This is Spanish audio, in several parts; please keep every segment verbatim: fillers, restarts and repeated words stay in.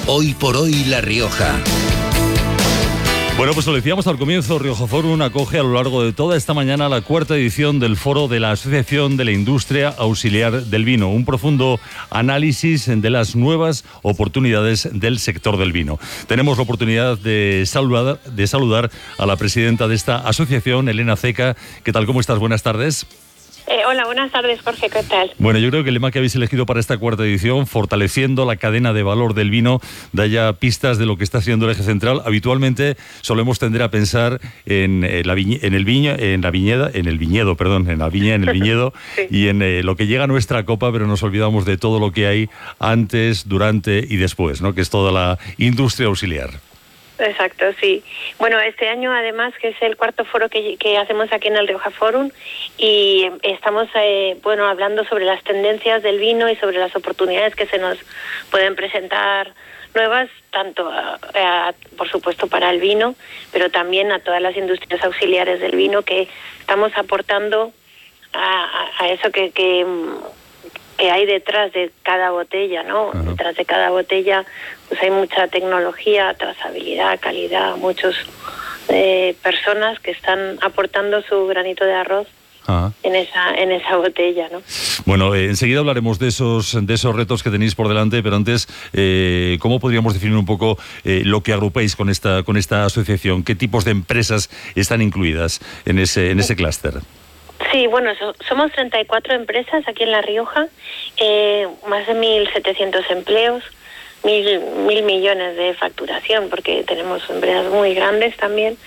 Hoy por hoy La Rioja. Bueno, pues lo decíamos al comienzo, Rioja Forum acoge a lo largo de toda esta mañana la cuarta edición del foro de la Asociación de la Industria Auxiliar del Vino, un profundo análisis de las nuevas oportunidades del sector del vino. Tenemos la oportunidad de saludar, de saludar a la presidenta de esta asociación, Elena Ceca. ¿Qué tal? ¿Cómo estás? Buenas tardes. Eh, hola, buenas tardes, Jorge, ¿qué tal? Bueno, yo creo que el lema que habéis elegido para esta cuarta edición, fortaleciendo la cadena de valor del vino, da ya pistas de lo que está haciendo el eje central. Habitualmente solemos tender a pensar en, eh, la viñe, en el viña, en la viñeda, en el viñedo, perdón, en la viña, en el viñedo sí. y en eh, lo que llega a nuestra copa, pero nos olvidamos de todo lo que hay antes, durante y después, ¿no? Que es toda la industria auxiliar. Exacto, sí. Bueno, este año además que es el cuarto foro que, que hacemos aquí en el Rioja Forum y estamos eh, bueno hablando sobre las tendencias del vino y sobre las oportunidades que se nos pueden presentar nuevas, tanto a, a, por supuesto para el vino, pero también a todas las industrias auxiliares del vino que estamos aportando a, a, a eso que... que que hay detrás de cada botella, ¿no? Uh-huh. Detrás de cada botella pues hay mucha tecnología, trazabilidad, calidad, muchos eh, personas que están aportando su granito de arroz uh-huh. en esa en esa botella, ¿no? Bueno, eh, enseguida hablaremos de esos de esos retos que tenéis por delante, pero antes, eh, ¿cómo podríamos definir un poco eh, lo que agrupáis con esta con esta asociación? ¿Qué tipos de empresas están incluidas en ese en ese clúster? Sí, bueno, so, somos treinta y cuatro empresas aquí en La Rioja, eh, más de mil setecientos empleos, mil, mil millones de facturación, porque tenemos empresas muy grandes también,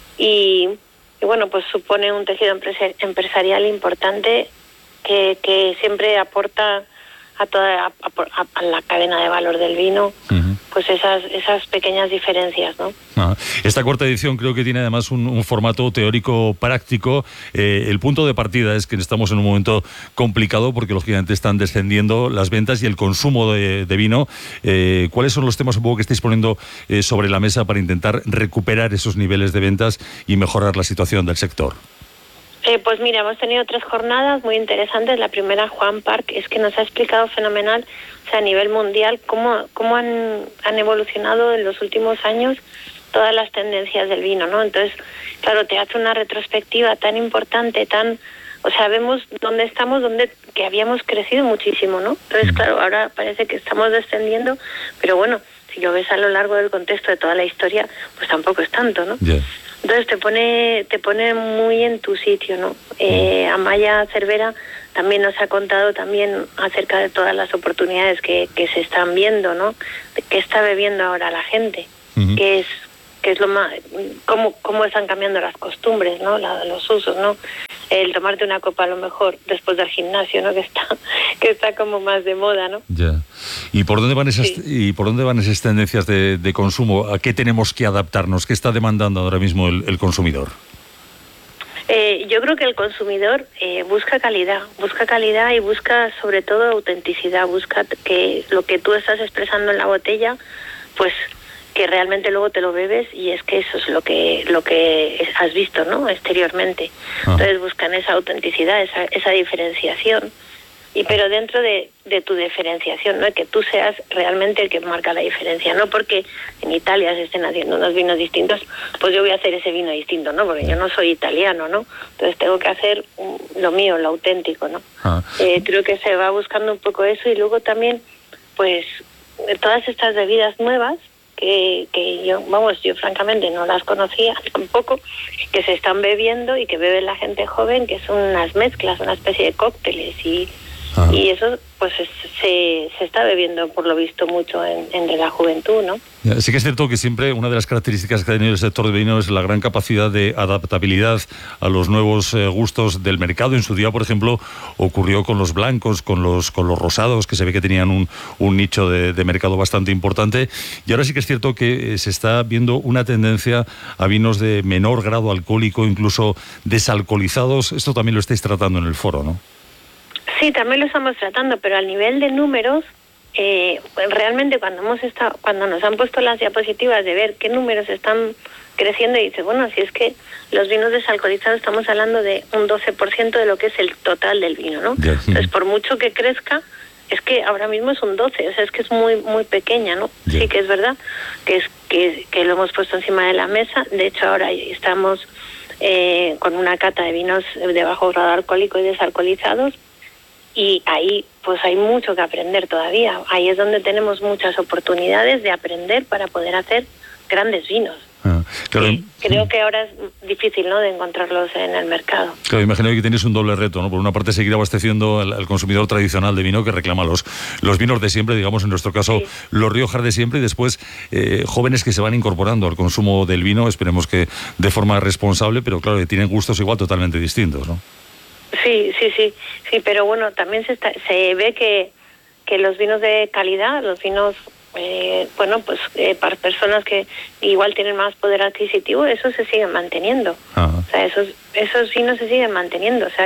y, y bueno, pues supone un tejido empresa, empresarial importante que, que siempre aporta a toda a, a, a la cadena de valor del vino, uh-huh. pues esas esas pequeñas diferencias, ¿no? Ah, esta cuarta edición creo que tiene además un, un formato teórico práctico. Eh, el punto de partida es que estamos en un momento complicado porque lógicamente están descendiendo las ventas y el consumo de, de vino. Eh, ¿Cuáles son los temas un poco que estáis poniendo eh, sobre la mesa para intentar recuperar esos niveles de ventas y mejorar la situación del sector? Eh, pues mira, hemos tenido tres jornadas muy interesantes. La primera, Juan Park, es que nos ha explicado fenomenal, o sea, a nivel mundial, cómo cómo han, han evolucionado en los últimos años todas las tendencias del vino, ¿no? Entonces, claro, te hace una retrospectiva tan importante, tan... O sea, vemos dónde estamos, dónde que habíamos crecido muchísimo, ¿no? Entonces, claro, ahora parece que estamos descendiendo, pero bueno, si lo ves a lo largo del contexto de toda la historia, pues tampoco es tanto, ¿no? Yeah. Entonces te pone te pone muy en tu sitio, ¿no? Eh, Amaya Cervera también nos ha contado también acerca de todas las oportunidades que, que se están viendo, ¿no? De qué está bebiendo ahora la gente, uh-huh. qué es qué es lo más, cómo cómo están cambiando las costumbres, ¿no? La, los usos, ¿no? El tomarte una copa a lo mejor después del gimnasio, ¿no? Que está que está como más de moda, ¿no? Ya. Yeah. ¿Y por dónde van esas sí. y por dónde van esas tendencias de, de consumo? ¿A qué tenemos que adaptarnos? ¿Qué está demandando ahora mismo el, el consumidor? Eh, yo creo que el consumidor eh, busca calidad, busca calidad y busca sobre todo autenticidad, busca que lo que tú estás expresando en la botella, pues que realmente luego te lo bebes y es que eso es lo que lo que has visto, ¿no? Exteriormente. Ah. Entonces buscan esa autenticidad, esa esa diferenciación. Y pero dentro de, de tu diferenciación, ¿no? Que tú seas realmente el que marca la diferencia, no porque en Italia se estén haciendo unos vinos distintos, pues yo voy a hacer ese vino distinto, ¿no? Porque yo no soy italiano, ¿no? Entonces tengo que hacer lo mío, lo auténtico, ¿no? Ah. Eh, creo que se va buscando un poco eso y luego también, pues, todas estas bebidas nuevas que, que yo, vamos, yo francamente no las conocía tampoco, que se están bebiendo y que bebe la gente joven, que son unas mezclas, una especie de cócteles y Ajá. y eso pues se, se está bebiendo por lo visto mucho en, entre la juventud, ¿no? Ya, sí que es cierto que siempre una de las características que ha tenido el sector de vino es la gran capacidad de adaptabilidad a los nuevos eh, gustos del mercado. En su día, por ejemplo, ocurrió con los blancos, con los con los rosados, que se ve que tenían un, un nicho de, de mercado bastante importante. Y ahora sí que es cierto que eh, se está viendo una tendencia a vinos de menor grado alcohólico, incluso desalcoholizados. Esto también lo estáis tratando en el foro, ¿no? Sí, también lo estamos tratando, pero al nivel de números, eh, realmente cuando hemos estado, cuando nos han puesto las diapositivas de ver qué números están creciendo, y dice, bueno, si es que los vinos desalcoholizados estamos hablando de un doce por ciento de lo que es el total del vino, ¿no? Yeah. Entonces, por mucho que crezca, es que ahora mismo es un doce, o sea, es que es muy muy pequeña, ¿no? Yeah. Sí que es verdad que es que, que lo hemos puesto encima de la mesa. De hecho, ahora estamos eh, con una cata de vinos de bajo grado alcohólico y desalcoholizados, y ahí pues hay mucho que aprender todavía. Ahí es donde tenemos muchas oportunidades de aprender para poder hacer grandes vinos. Ah, claro. Sí, creo que ahora es difícil, ¿no?, de encontrarlos en el mercado. Claro, imagino que tenéis un doble reto, ¿no? Por una parte, seguir abasteciendo al, al consumidor tradicional de vino que reclama los, los vinos de siempre, digamos, en nuestro caso, sí, los Riojas de siempre, y después eh, jóvenes que se van incorporando al consumo del vino, esperemos que de forma responsable, pero claro, que tienen gustos igual totalmente distintos, ¿no? Sí, sí, sí, sí, pero bueno, también se, está, se ve que, que los vinos de calidad, los vinos... Eh, bueno, pues eh, para personas que igual tienen más poder adquisitivo, eso se sigue manteniendo. Ajá. O sea, esos esos vinos se siguen manteniendo. O sea,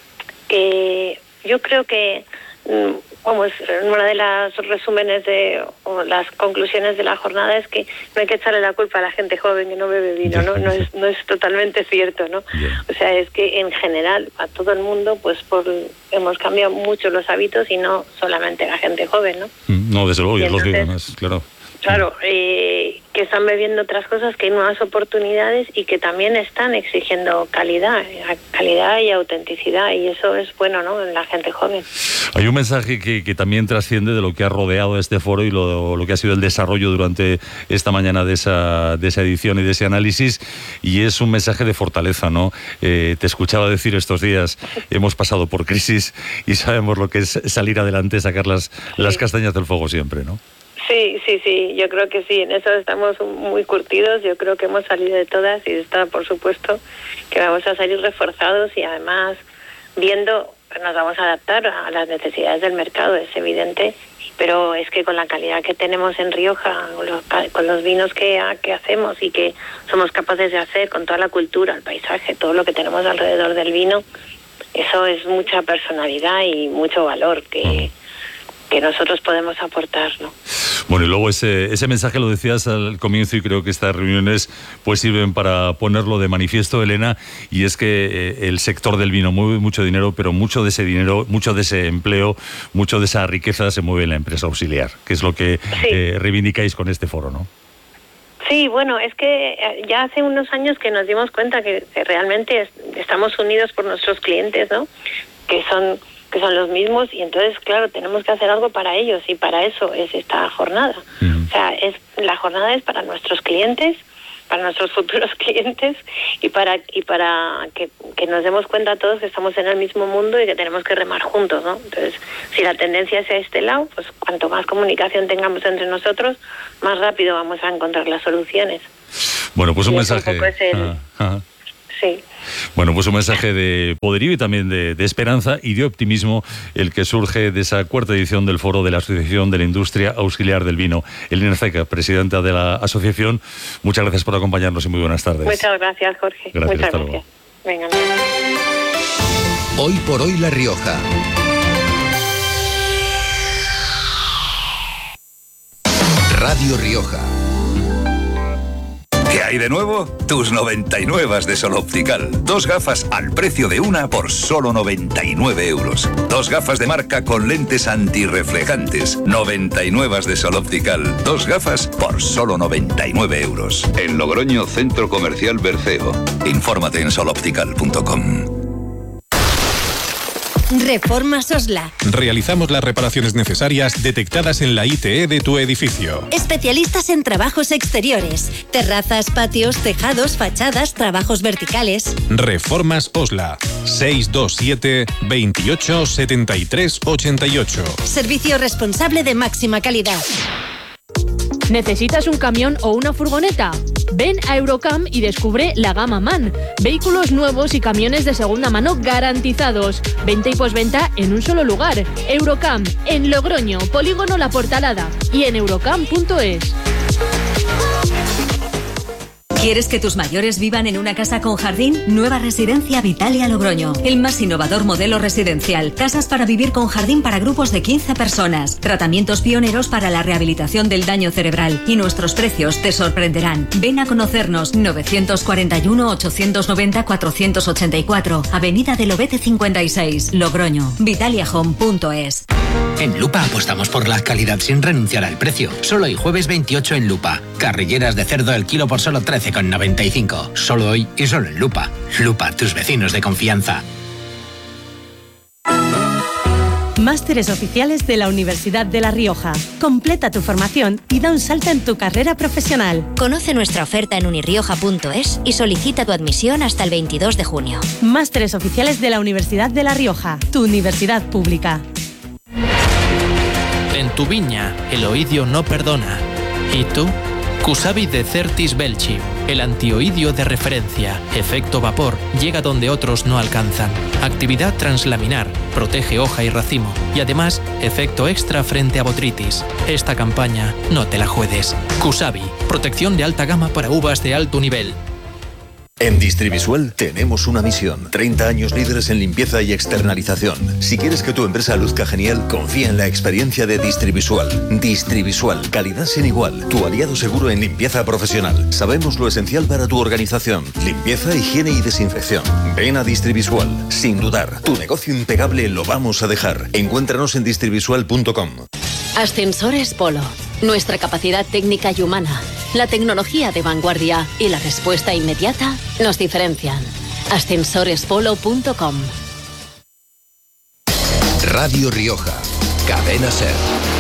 que yo creo que, vamos, una de las resúmenes de o las conclusiones de la jornada es que no hay que echarle la culpa a la gente joven que no bebe vino, ¿no? No es no es totalmente cierto, ¿no? Yeah. O sea, es que en general a todo el mundo, pues por hemos cambiado mucho los hábitos y no solamente la gente joven, ¿no? No, desde luego, y es lo que más, claro. Claro, eh, que están bebiendo otras cosas, que hay nuevas oportunidades y que también están exigiendo calidad, calidad y autenticidad, y eso es bueno, ¿no?, en la gente joven. Hay un mensaje que, que también trasciende de lo que ha rodeado este foro y lo, lo que ha sido el desarrollo durante esta mañana de esa, de esa edición y de ese análisis, y es un mensaje de fortaleza, ¿no? Eh, te escuchaba decir estos días, hemos pasado por crisis y sabemos lo que es salir adelante, sacar las, sí. las castañas del fuego siempre, ¿no? Sí, sí, sí, yo creo que sí, en eso estamos muy curtidos, yo creo que hemos salido de todas y está, por supuesto, que vamos a salir reforzados y además viendo, nos vamos a adaptar a las necesidades del mercado, es evidente, pero es que con la calidad que tenemos en Rioja, con los vinos que, que hacemos y que somos capaces de hacer, con toda la cultura, el paisaje, todo lo que tenemos alrededor del vino, eso es mucha personalidad y mucho valor que... que nosotros podemos aportar, ¿no? Bueno, y luego ese, ese mensaje lo decías al comienzo y creo que estas reuniones pues sirven para ponerlo de manifiesto, Elena, y es que eh, el sector del vino mueve mucho dinero, pero mucho de ese dinero, mucho de ese empleo, mucho de esa riqueza se mueve en la empresa auxiliar, que es lo que sí. eh, reivindicáis con este foro, ¿no? Sí, bueno, es que ya hace unos años que nos dimos cuenta que, que realmente estamos unidos por nuestros clientes, ¿no?, que son... que son los mismos, y entonces, claro, tenemos que hacer algo para ellos, y para eso es esta jornada. Uh-huh. O sea, es la jornada es para nuestros clientes, para nuestros futuros clientes, y para y para que, que nos demos cuenta todos que estamos en el mismo mundo y que tenemos que remar juntos, ¿no? Entonces, si la tendencia es a este lado, pues cuanto más comunicación tengamos entre nosotros, más rápido vamos a encontrar las soluciones. Bueno, pues un y mensaje... Un poco es el... uh-huh. Uh-huh. Sí. Bueno, pues un mensaje de poderío y también de, de esperanza y de optimismo, el que surge de esa cuarta edición del Foro de la Asociación de la Industria Auxiliar del Vino. Elena Zeca, presidenta de la asociación, muchas gracias por acompañarnos y muy buenas tardes. Muchas gracias, Jorge. Gracias, muchas hasta gracias. Luego. Venga. Hoy por hoy La Rioja. Radio Rioja. ¿Qué hay de nuevo? Tus noventa y nueve de Sol Optical. Dos gafas al precio de una por solo noventa y nueve euros. Dos gafas de marca con lentes antirreflejantes. noventa y nueve de Sol Optical. Dos gafas por solo noventa y nueve euros. En Logroño, Centro Comercial Berceo. Infórmate en sol optical punto com. Reformas Osla. Realizamos las reparaciones necesarias detectadas en la I T E de tu edificio. Especialistas en trabajos exteriores, terrazas, patios, tejados, fachadas, trabajos verticales. Reformas Osla. seis dos siete, veintiocho, setenta y tres, ochenta y ocho. Servicio responsable de máxima calidad. ¿Necesitas un camión o una furgoneta? Ven a Eurocam y descubre la gama MAN. Vehículos nuevos y camiones de segunda mano garantizados. Venta y posventa en un solo lugar. Eurocam, en Logroño, Polígono La Portalada y en eurocam punto es. ¿Quieres que tus mayores vivan en una casa con jardín? Nueva Residencia Vitalia Logroño. El más innovador modelo residencial. Casas para vivir con jardín para grupos de quince personas. Tratamientos pioneros para la rehabilitación del daño cerebral. Y nuestros precios te sorprenderán. Ven a conocernos. novecientos cuarenta y uno, ochocientos noventa, cuatrocientos ochenta y cuatro. Avenida del Obete cincuenta y seis. Logroño. Vitalia Home punto es. En Lupa apostamos por la calidad sin renunciar al precio. Solo hoy jueves veintiocho en Lupa. Carrilleras de cerdo el kilo por solo trece con noventa y cinco. Solo hoy y solo en Lupa. Lupa, tus vecinos de confianza. Másteres oficiales de la Universidad de La Rioja. Completa tu formación y da un salto en tu carrera profesional. Conoce nuestra oferta en unirioja punto es y solicita tu admisión hasta el veintidós de junio. Másteres oficiales de la Universidad de La Rioja, tu universidad pública. En tu viña, el oidio no perdona. ¿Y tú? Cusabi de Certis Belchi, el antioidio de referencia. Efecto vapor, llega donde otros no alcanzan. Actividad translaminar, protege hoja y racimo. Y además, efecto extra frente a botrytis. Esta campaña no te la juegues. Cusabi, protección de alta gama para uvas de alto nivel. En Distrivisual tenemos una misión. treinta años líderes en limpieza y externalización. Si quieres que tu empresa luzca genial, confía en la experiencia de Distrivisual. Distrivisual, calidad sin igual. Tu aliado seguro en limpieza profesional. Sabemos lo esencial para tu organización. Limpieza, higiene y desinfección. Ven a Distrivisual. Sin dudar, tu negocio impecable lo vamos a dejar. Encuéntranos en distrivisual punto com. Ascensores Polo. Nuestra capacidad técnica y humana, la tecnología de vanguardia y la respuesta inmediata nos diferencian. ascensores polo punto com. Radio Rioja. Cadena Ser.